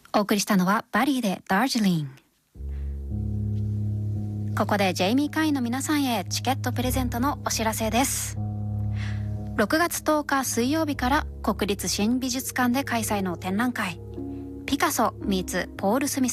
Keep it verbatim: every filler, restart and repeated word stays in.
お送りしたのはバリーでダージリン。ここでジェイミー会員の皆さんへチケットプレゼントのお知らせです。ろくがつとおか水曜日から国立新美術館で開催の展覧会、ピカソ meets ポール・スミス